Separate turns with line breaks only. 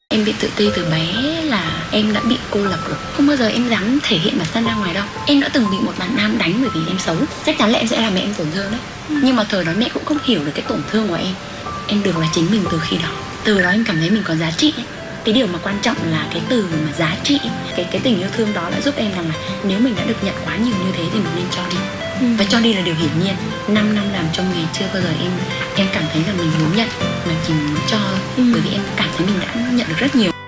Em bị tự ti từ bé là em đã bị cô lập rồi. Không bao giờ em dám thể hiện bản thân ra ngoài đâu. Em đã từng bị một bạn nam đánh bởi vì em xấu. Chắc chắn là em sẽ làm mẹ em tổn thương đấy. Nhưng mà thời đó mẹ cũng không hiểu được cái tổn thương của em. Em được là chính mình từ khi đó. Từ đó em cảm thấy mình có giá trị ấy. Cái điều mà quan trọng là cái từ mà giá trị ấy. Cái tình yêu thương đó đã giúp em rằng là nếu mình đã được nhận quá nhiều như thế thì mình nên cho đi. Và cho đi là điều hiển nhiên. 5 năm làm trong nghề chưa bao giờ em cảm thấy là mình muốn nhận, mà chỉ muốn cho. Bởi vì em cảm thấy mình đã nhận được rất nhiều.